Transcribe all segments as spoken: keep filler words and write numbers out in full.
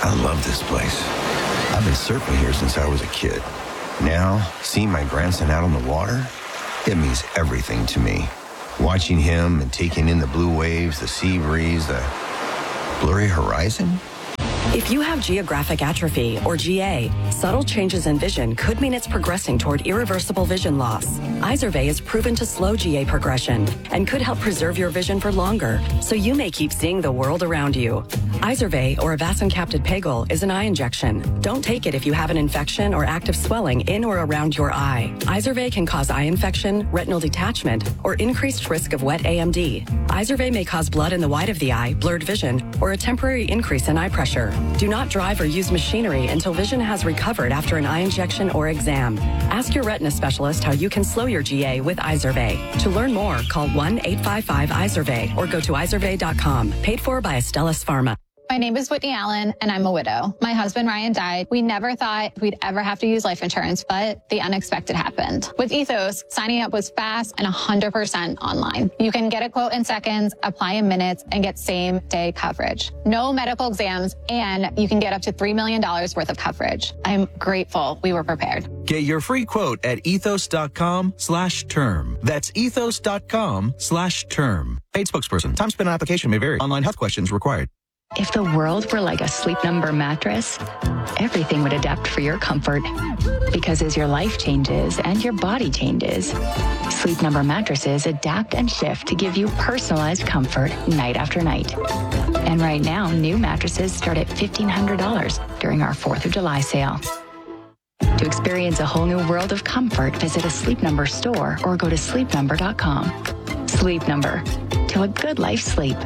I love this place. I've been surfing here since I was a kid. Now, seeing my grandson out on the water, it means everything to me. Watching him and taking in the blue waves, the sea breeze, the blurry horizon. If you have geographic atrophy, or G A, subtle changes in vision could mean it's progressing toward irreversible vision loss. Izervay is proven to slow G A progression and could help preserve your vision for longer, so you may keep seeing the world around you. Izervay, or avacincaptad pegol, is an eye injection. Don't take it if you have an infection or active swelling in or around your eye. Izervay can cause eye infection, retinal detachment, or increased risk of wet A M D. Izervay may cause blood in the white of the eye, blurred vision, or a temporary increase in eye pressure. Do not drive or use machinery until vision has recovered after an eye injection or exam. Ask your retina specialist how you can slow your G A with Izervay. To learn more, call one eight five five Izervay or go to izervay dot com. Paid for by Astellas Pharma. My name is Whitney Allen, and I'm a widow. My husband, Ryan, died. We never thought we'd ever have to use life insurance, but the unexpected happened. With Ethos, signing up was fast and one hundred percent online. You can get a quote in seconds, apply in minutes, and get same-day coverage. No medical exams, and you can get up to three million dollars worth of coverage. I'm grateful we were prepared. Get your free quote at ethos.com slash term. That's ethos.com slash term. Paid spokesperson. Time spent on application may vary. Online health questions required. If the world were like a Sleep Number mattress, everything would adapt for your comfort. Because as your life changes and your body changes, Sleep Number mattresses adapt and shift to give you personalized comfort night after night. And right now, new mattresses start at fifteen hundred dollars during our fourth of July sale. To experience a whole new world of comfort, visit a Sleep Number store or go to sleep number dot com. Sleep Number. To a good life sleep.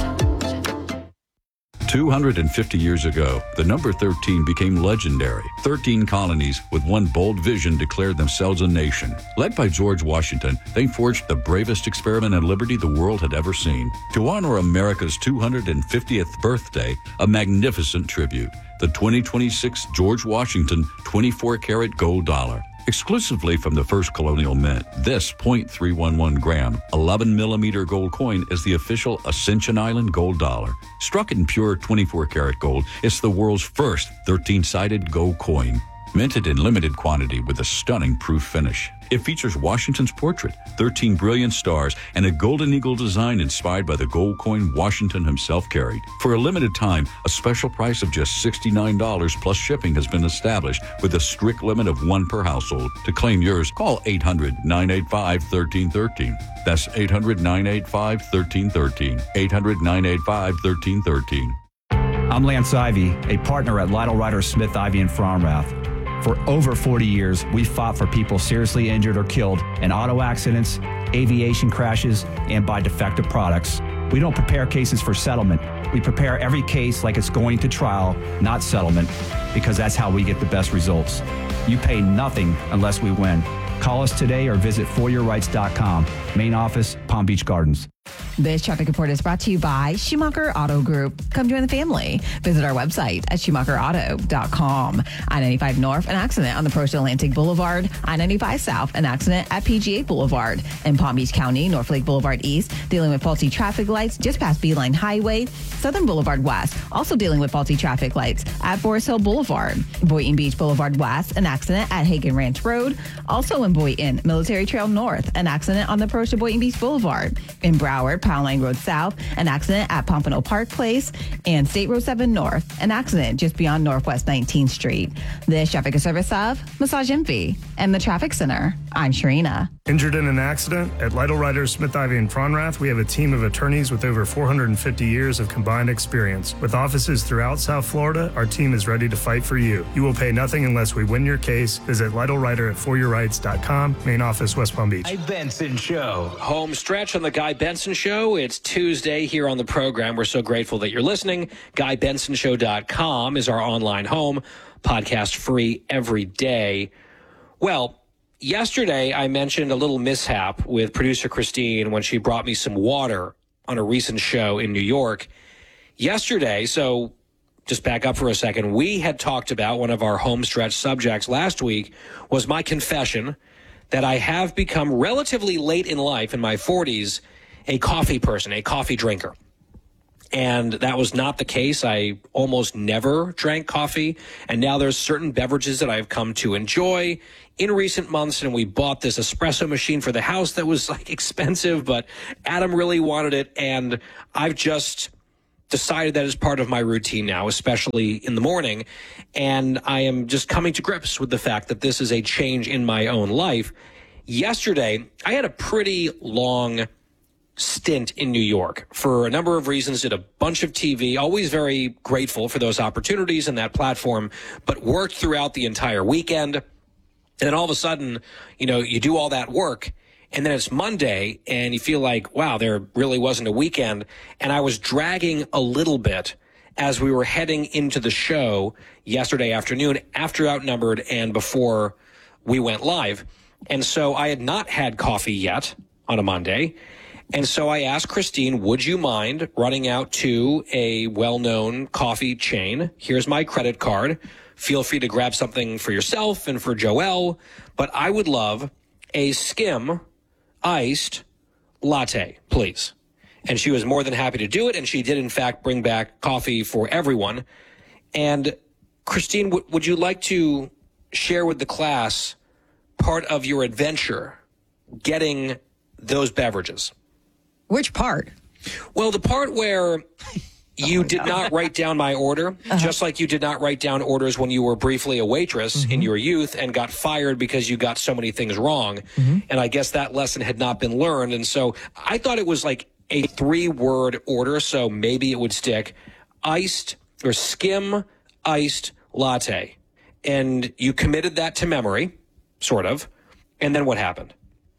two hundred fifty years ago, the number thirteen became legendary. thirteen colonies with one bold vision declared themselves a nation. Led by George Washington, they forged the bravest experiment in liberty the world had ever seen. To honor America's two hundred fiftieth birthday, a magnificent tribute, the twenty twenty-six George Washington twenty-four karat gold dollar. Exclusively from the first colonial mint, this zero point three one one gram, eleven millimeter gold coin is the official Ascension Island gold dollar. Struck in pure twenty-four karat gold, it's the world's first thirteen-sided gold coin. Minted in limited quantity with a stunning proof finish. It features Washington's portrait, thirteen brilliant stars, and a golden eagle design inspired by the gold coin Washington himself carried. For a limited time, a special price of just sixty-nine dollars plus shipping has been established with a strict limit of one per household. To claim yours, call eight hundred, nine eight five, one three one three. That's eight hundred, nine eight five, one three one three. eight hundred, nine eight five, one three one three. I'm Lance Ivy, a partner at Lytle Ryder Smith Ivy in Fromrath. For over forty years, we've fought for people seriously injured or killed in auto accidents, aviation crashes, and by defective products. We don't prepare cases for settlement. We prepare every case like it's going to trial, not settlement, because that's how we get the best results. You pay nothing unless we win. Call us today or visit for your rights dot com. Main office, Palm Beach Gardens. This traffic report is brought to you by Schumacher Auto Group. Come join the family. Visit our website at schumacher auto dot com. I ninety-five North, an accident on the Approach to Atlantic Boulevard. I ninety-five South, an accident at P G A Boulevard. In Palm Beach County, North Lake Boulevard East, dealing with faulty traffic lights just past Beeline Highway. Southern Boulevard West, also dealing with faulty traffic lights at Forest Hill Boulevard. Boynton Beach Boulevard West, an accident at Hagen Ranch Road. Also in Boynton, Military Trail North, an accident on the approach to Boynton Beach Boulevard. In Broward, Pound Line Road South, an accident at Pompano Park Place. And State Road seven North, an accident just beyond Northwest nineteenth Street. This traffic is service of Massage Envy and the Traffic Center. I'm Sharina. Injured in an accident? At Lytle Ryder Smith Ivy in Fromrath, we have a team of attorneys with over four hundred fifty years of combined experience. With offices throughout South Florida, our team is ready to fight for you. You will pay nothing unless we win your case. Visit Lytle Ryder at for your rights dot com. Main office, West Palm Beach. Guy Benson Show. Home stretch on the Guy Benson Show. It's Tuesday here on the program. We're so grateful that you're listening. guy benson show dot com is our online home. Podcast free every day. Well, yesterday, I mentioned a little mishap with producer Christine when she brought me some water on a recent show in New York. Yesterday, so just back up for a second, we had talked about one of our home stretch subjects last week was my confession that I have become relatively late in life, in my forties, a coffee person, a coffee drinker. And that was not the case. I almost never drank coffee. And now there's certain beverages that I've come to enjoy in recent months. And we bought this espresso machine for the house that was like expensive, but Adam really wanted it. And I've just decided that is part of my routine now, especially in the morning. And I am just coming to grips with the fact that this is a change in my own life. Yesterday, I had a pretty long stint in New York for a number of reasons, did a bunch of T V, always very grateful for those opportunities and that platform, but worked throughout the entire weekend. And then all of a sudden, you know, you do all that work and then it's Monday and you feel like, wow, there really wasn't a weekend. And I was dragging a little bit as we were heading into the show yesterday afternoon after Outnumbered and before we went live. And so I had not had coffee yet on a Monday. And so I asked Christine, would you mind running out to a well-known coffee chain? Here's my credit card. Feel free to grab something for yourself and for Joelle. But I would love a skim iced latte, please. And she was more than happy to do it. And she did, in fact, bring back coffee for everyone. And Christine, w- would you like to share with the class part of your adventure getting those beverages? Which part? Well, the part where you oh, did no. not write down my order, uh-huh. just like you did not write down orders when you were briefly a waitress mm-hmm. in your youth and got fired because you got so many things wrong. Mm-hmm. And I guess that lesson had not been learned. And so I thought it was like a three-word order, so maybe it would stick. Iced or skim iced latte. And you committed that to memory, sort of. And then what happened?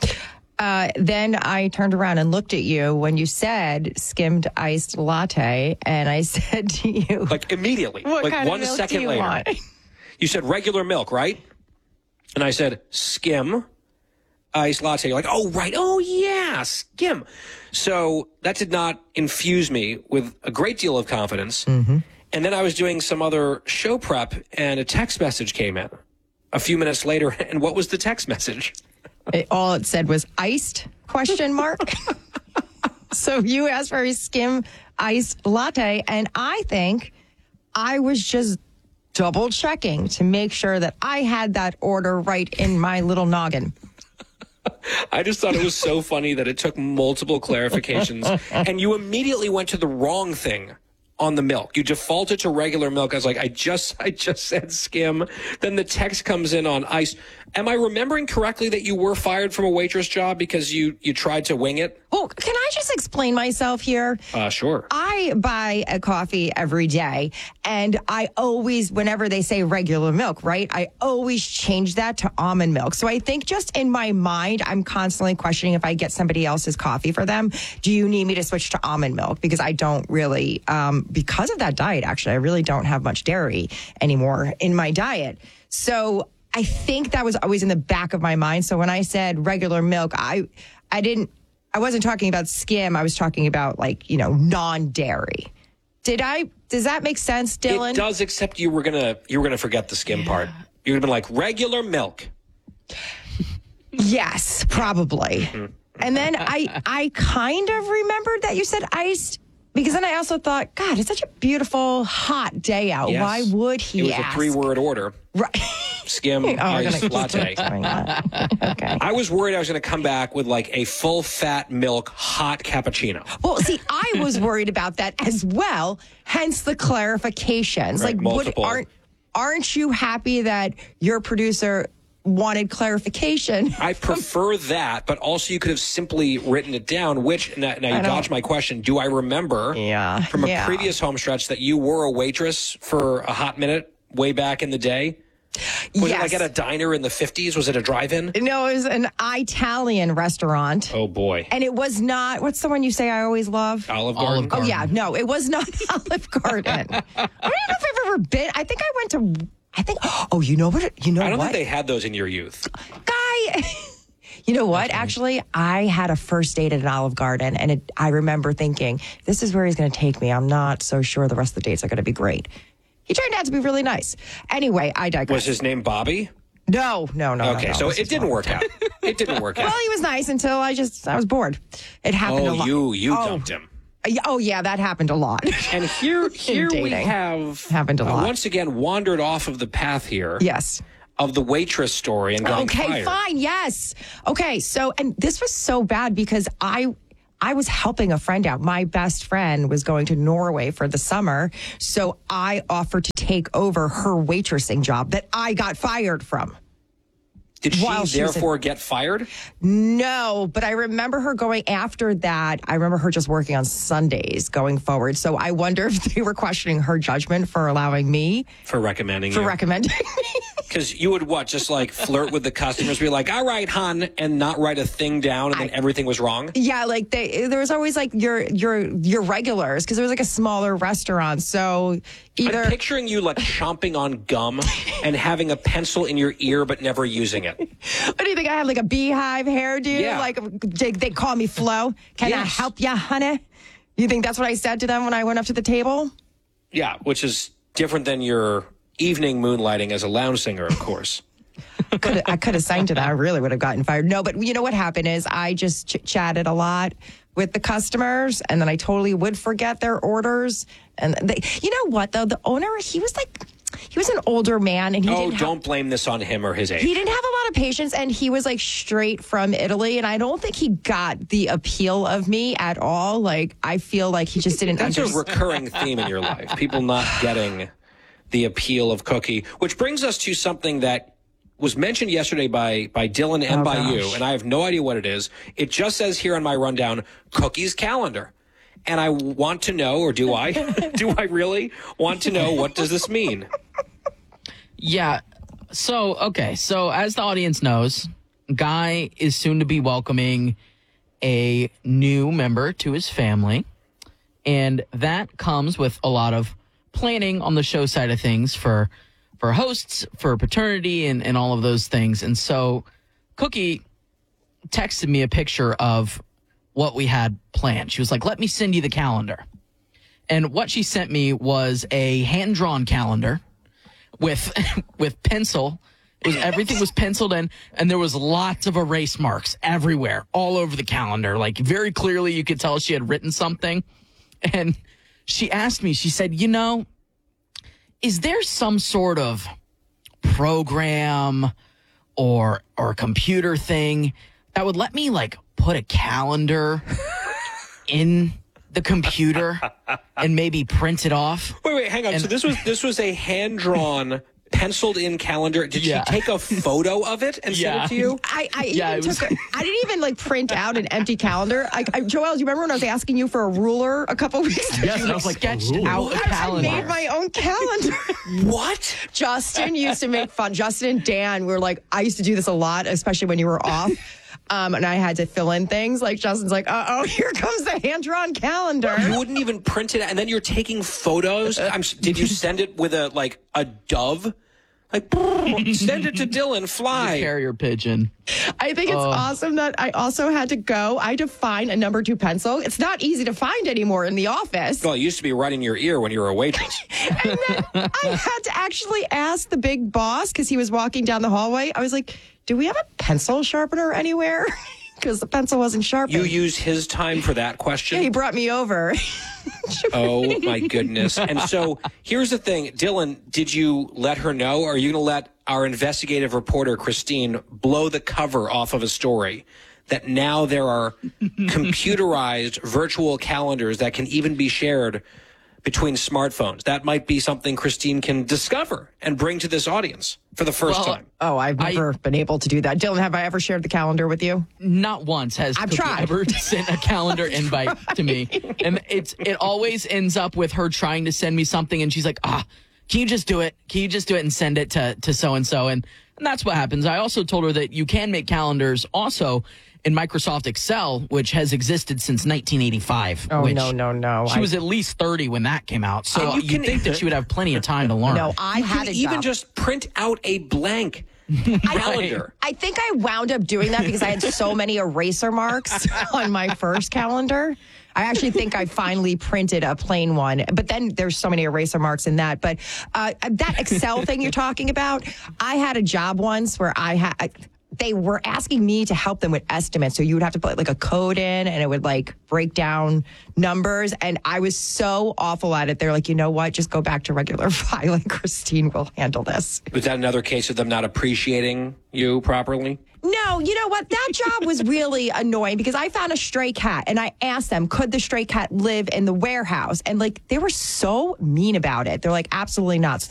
Uh, then I turned around and looked at you when you said skimmed iced latte, and I said to you, like immediately, what like kind one of milk second do you later, want? You said regular milk, right? And I said skim iced latte. You're like, oh, right. Oh, yeah, skim. So that did not infuse me with a great deal of confidence. Mm-hmm. And then I was doing some other show prep, and a text message came in a few minutes later. And what was the text message? It, all it said was iced question mark. So you asked for a skim iced latte, and I think I was just double checking to make sure that I had that order right in my little noggin. I just thought it was so funny that it took multiple clarifications, and you immediately went to the wrong thing on the milk. You defaulted to regular milk. I was like, I just, I just said skim. Then the text comes in on ice. Am I remembering correctly that you were fired from a waitress job because you, you tried to wing it? Well, can I just explain myself here? Uh, sure. I buy a coffee every day, and I always, whenever they say regular milk, right, I always change that to almond milk. So I think just in my mind, I'm constantly questioning if I get somebody else's coffee for them, do you need me to switch to almond milk? Because I don't really, um, because of that diet, actually, I really don't have much dairy anymore in my diet. So I think that was always in the back of my mind. So when I said regular milk, I, I didn't, I wasn't talking about skim. I was talking about like, you know, non-dairy. Did I, does that make sense, Dylan? It does, except you were going to, you were going to forget the skim part. You would have been like regular milk. Yes, probably. Mm-hmm. And then I, I kind of remembered that you said iced. Because then I also thought, God, it's such a beautiful, hot day out. Yes. Why would he It was ask? a three-word order. Right. Skim, oh, iced latte. Okay. I was worried I was going to come back with like a full-fat milk hot cappuccino. Well, see, I was worried about that as well, hence the clarifications. Right, like, multiple. Would, aren't, aren't you happy that your producer wanted clarification? I prefer that, but also you could have simply written it down, which, now, now you dodged my question. Do I remember yeah, from a yeah. previous home stretch that you were a waitress for a hot minute way back in the day? Was yes. it like at a diner in the fifties? Was it a drive-in? No, it was an Italian restaurant. Oh, boy. And it was not, what's the one you say I always love? Olive Garden? Olive Garden. Oh, yeah. No, it was not Olive Garden. I don't even know if I've ever been. I think I went to... I think, oh, you know what? You know what? I don't think they had those in your youth. Guy, you know what? Actually, I had a first date at an Olive Garden, and it, I remember thinking, this is where he's going to take me. I'm not so sure the rest of the dates are going to be great. He turned out to be really nice. Anyway, I digress. Was his name Bobby? No, no, no. Okay, no, no. so it didn't work out. It didn't work out. Well, he was nice until I just, I was bored. It happened oh, a lot. you, you oh. dumped him. Oh, yeah, that happened a lot. And here, here we dating. have Happened a uh, lot. once again wandered off of the path here. Yes. Of the waitress story and got Okay, fired. fine. Yes. Okay. So, and this was so bad because I, I was helping a friend out. My best friend was going to Norway for the summer. So I offered to take over her waitressing job that I got fired from. Did she While she was therefore in- get fired? No, but I remember her going after that. I remember her just working on Sundays going forward. So I wonder if they were questioning her judgment for allowing me, For recommending for you. recommending me. Because you would what? Just like flirt with the customers, be like, all right, hon, and not write a thing down, and then I- everything was wrong? Yeah, like they, there was always like your your your regulars because there was like a smaller restaurant. So either I'm picturing you like chomping on gum and having a pencil in your ear but never using it. what do you think? I have like a beehive hairdo. Yeah. Like they, they call me Flo. Can I Yes. help ya, honey? You think that's what I said to them when I went up to the table? Yeah, which is different than your evening moonlighting as a lounge singer, of course. Could I could have signed to that. I really would have gotten fired. No, but you know what happened is I just ch- chatted a lot with the customers, and then I totally would forget their orders. And they, you know what though, the owner he was like, he was an older man, and he Oh, didn't have, don't blame this on him or his age. he didn't have a lot of patience, and he was like straight from Italy, and I don't think he got the appeal of me at all. Like I feel like he just didn't. That's a understand. recurring theme in your life. People not getting the appeal of Cookie, which brings us to something that was mentioned yesterday by by Dylan and Oh, by gosh. you, and I have no idea what it is. It just says here on my rundown, Cookie's calendar. And I want to know, or do I? do I really want to know what does this mean? Yeah. So, okay. So, as the audience knows, Guy is soon to be welcoming a new member to his family. And that comes with a lot of planning on the show side of things for for hosts, for paternity, and, and all of those things. And so Cookie texted me a picture of what we had planned. She was like, let me send you the calendar. And what she sent me was a hand-drawn calendar with with pencil. It was, everything was penciled in, and there was lots of erase marks everywhere, all over the calendar. Like, very clearly you could tell she had written something. And she asked me, she said, you know, is there some sort of program or or computer thing that would let me, like, put a calendar in the computer and maybe print it off? Wait, wait, hang on. And- so this was this was a hand-drawn, penciled-in calendar. Did Yeah. she take a photo of it and Yeah. send it to you? I, I, Yeah, even it was- took a, I didn't even like print out an empty calendar. I, I, Joelle, do you remember when I was asking you for a ruler a couple weeks ago? Yes, I was like, sketched out a I calendar. made my own calendar. What? Justin used to make fun. Justin and Dan were like, I used to do this a lot, especially when you were off. Um, and I had to fill in things. Like Justin's like, uh oh, here comes the hand-drawn calendar. You wouldn't even print it, and then you're taking photos. I'm, s- did you send it with a like a dove? Like, send it to Dylan. Fly. Carrier pigeon. I think it's Oh. awesome that I also had to go. I had to find a number two pencil. It's not easy to find anymore in the office. Well, it used to be right in your ear when you were a waitress. And then I had to actually ask the big boss because he was walking down the hallway. I was like, do we have a pencil sharpener anywhere? Because the pencil wasn't sharpened. You used his time for that question? Yeah, he brought me over. Oh, my goodness. And so here's the thing. Dylan, did you let her know? Or are you going to let our investigative reporter, Christine, blow the cover off of a story that now there are computerized virtual calendars that can even be shared between smartphones? That might be something Christine can discover and bring to this audience for the first Well, time. Oh, I've never I- been able to do that. Dylan, have I ever shared the calendar with you? Not once has I've Cookie tried. ever sent a calendar invite to me. And it's it always ends up with her trying to send me something, and she's like, ah, can you just do it? Can you just do it and send it to, to so-and-so? And, and that's what happens. I also told her that you can make calendars also in Microsoft Excel, which has existed since nineteen eighty-five. Oh, which no, no, no. She I- was at least thirty when that came out. So And you you'd can- think that she would have plenty of time to learn. No, I You had can a even job. just print out a blank calendar. I think I wound up doing that because I had so many eraser marks on my first calendar. I actually think I finally printed a plain one, but then there's so many eraser marks in that. But uh, that Excel thing you're talking about, I had a job once where I had. they were asking me to help them with estimates. So you would have to put like a code in and it would like break down numbers. And I was so awful at it. They're like, you know what? Just go back to regular filing. Christine will handle this. Was that another case of them not appreciating you properly? No, you know what? That job was really annoying because I found a stray cat and I asked them, could the stray cat live in the warehouse? And like, they were so mean about it. They're like, absolutely not. So